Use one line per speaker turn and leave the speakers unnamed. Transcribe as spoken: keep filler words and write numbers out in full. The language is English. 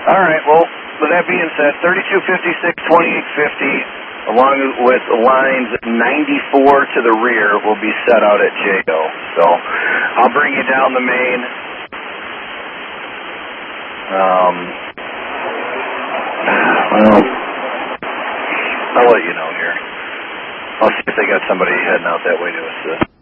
All right, well, with that being said, thirty-two fifty-six, twenty-eight fifty, along with lines ninety-four to the rear, will be set out at J O. So I'll bring you down the main. Um, well, I'll let you know here. I'll see if they got somebody heading out that way to assist.